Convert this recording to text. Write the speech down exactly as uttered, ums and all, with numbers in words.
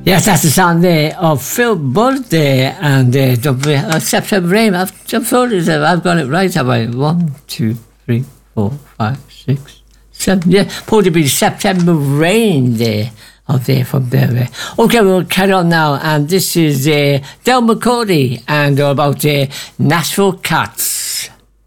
Yes, that's the song there of Phil Budd there, and uh, the, uh, September Rain. I've, I'm sure I've got it right, have I? One, two, three, four, five, six, seven. Yeah, probably be September Rain there, up there from there. Okay, we'll carry on now, and this is uh, Del McCurdy and about uh, Nashville Cats.